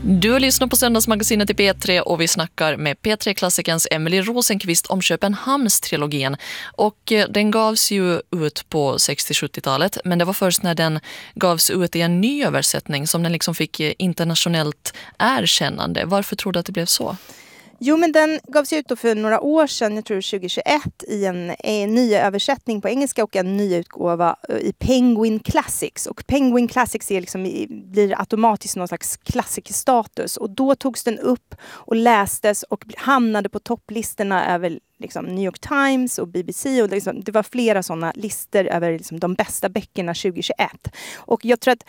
Du lyssnar på Söndagsmagasinet i P3 och vi snackar med P3-klassikens Emily Rosenqvist om Köpenhamns-trilogin. Och den gavs ju ut på 60-70-talet, men det var först när den gavs ut i en ny översättning som den liksom fick internationellt erkännande. Varför tror du att det blev så? Jo, men den gavs ut för några år sedan, jag tror 2021, i en ny översättning på engelska och en ny utgåva i Penguin Classics. Och Penguin Classics är blir automatiskt någon slags klassikerstatus. Och då togs den upp och lästes och hamnade på topplistorna över New York Times och BBC. Och det var flera sådana listor över de bästa böckerna 2021. Och jag tror att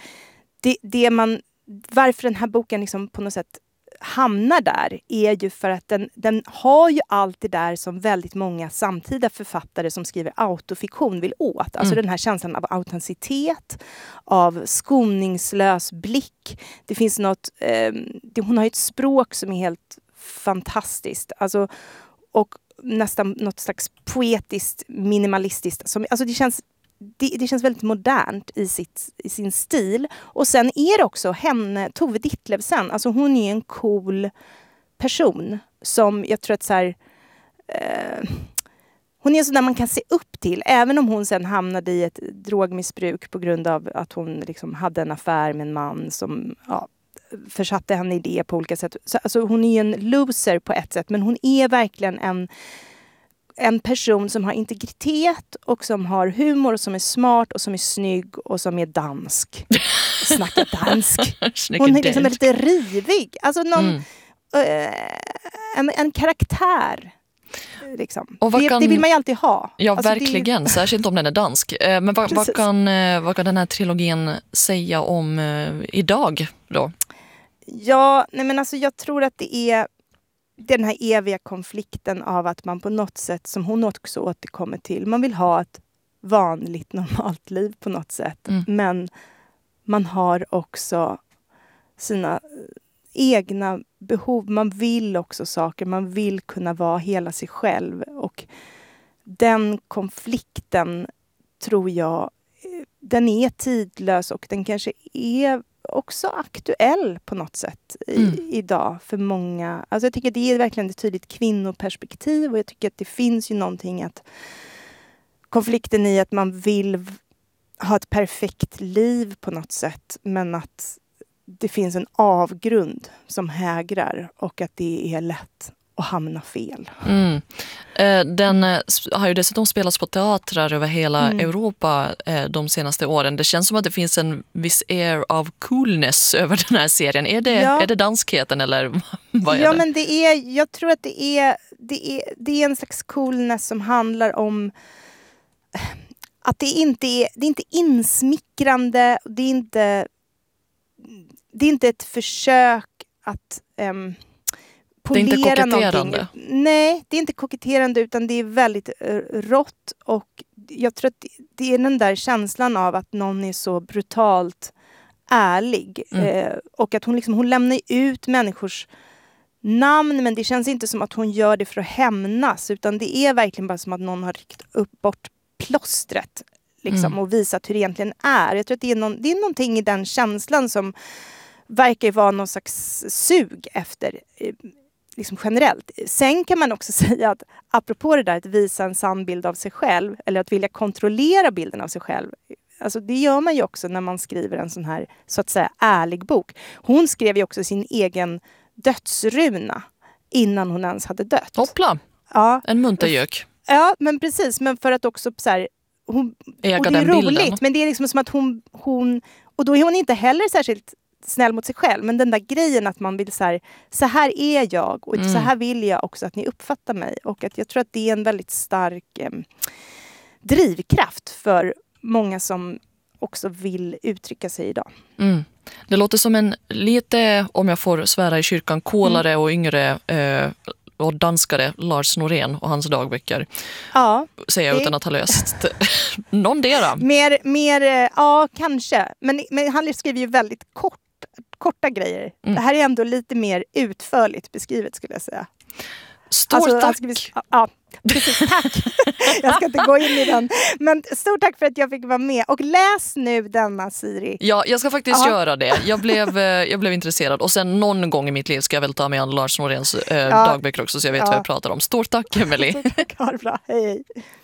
varför den här boken på något sätt hamnar där är ju för att den har ju allt det där som väldigt många samtida författare som skriver autofiktion vill åt. Alltså den här känslan av autenticitet, av skoningslös blick. Det finns något, hon har ju ett språk som är helt fantastiskt. Alltså, och nästan något slags poetiskt, minimalistiskt. Det känns väldigt modernt i sin stil. Och sen är det också Tove Ditlevsen. Alltså hon är en cool person som jag tror att hon är så där man kan se upp till. Även om hon sen hamnade i ett drogmissbruk på grund av att hon hade en affär med en man som försatte henne i det på olika sätt. Så, alltså, hon är en loser på ett sätt, men hon är verkligen en person som har integritet och som har humor och som är smart och som är snygg och som är dansk. Snackar dansk. Hon är lite rivig. Alltså en karaktär. Och det vill man ju alltid ha. Ja, alltså, verkligen. Särskilt om den är dansk. Men vad kan den här trilogin säga om idag då? Ja, men alltså jag tror att det är den här eviga konflikten av att man på något sätt, som hon också återkommer till, man vill ha ett vanligt, normalt liv på något sätt. Men man har också sina egna behov. Man vill också saker. Man vill kunna vara hela sig själv. Och den konflikten tror jag, den är tidlös och den kanske är också aktuell på något sätt idag för många. Alltså jag tycker det är verkligen ett tydligt kvinnoperspektiv och jag tycker att det finns ju någonting konflikten i att man vill ha ett perfekt liv på något sätt, men att det finns en avgrund som hägrar och att det är lätt att hamna fel. Den har ju dessutom spelats på teatrar över hela Europa de senaste åren. Det känns som att det finns en viss air of coolness över den här serien. Är det danskheten eller vad är det? Ja, men jag tror att det är en slags coolness som handlar om att det är inte insmickrande, det är inte ett försök att polera det är inte koketterande. Någonting. Nej, det är inte koketterande utan det är väldigt rått och jag tror att det är den där känslan av att någon är så brutalt ärlig och att hon lämnar ut människors namn, men det känns inte som att hon gör det för att hämnas, utan det är verkligen bara som att någon har ryckt upp bort plåstret och visat hur det egentligen är. Jag tror att det är någonting i den känslan som verkar vara någon slags sug efter generellt. Sen kan man också säga att apropå det där att visa en sann bild av sig själv eller att vilja kontrollera bilden av sig själv, alltså det gör man ju också när man skriver en sån här så att säga ärlig bok. Hon skrev ju också sin egen dödsruna innan hon ens hade dött. Hoppla! Ja. En muntergök. Ja, men precis. Men för att också så här, och det är roligt, men det är som att hon och då är hon inte heller särskilt snäll mot sig själv, men den där grejen att man vill så här är jag och så här vill jag också att ni uppfattar mig, och att jag tror att det är en väldigt stark drivkraft för många som också vill uttrycka sig idag. Det låter som en lite, om jag får svära i kyrkan, coolare och yngre och danskare Lars Norén och hans dagböcker. Ja. Säger jag utan att ha löst någon dera. Mer, ja kanske. Men han skriver ju väldigt korta grejer. Det här är ändå lite mer utförligt beskrivet skulle jag säga. Stort tack! Precis, tack. Jag ska inte gå in i den. Men stort tack för att jag fick vara med. Och läs nu denna, Siri. Ja, jag ska faktiskt göra det. Jag blev intresserad. Och sen någon gång i mitt liv ska jag väl ta med Lars Noréns dagböcker också, så jag vet vad jag pratar om. Stort tack, Emelie. Tack, ha det bra. Hej, hej.